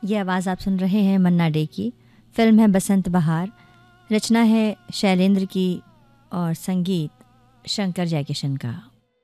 ये आवाज़ आप सुन रहे हैं मन्ना डे की। फिल्म है बसंत बहार, रचना है शैलेंद्र की और संगीत शंकर जयकिशन का।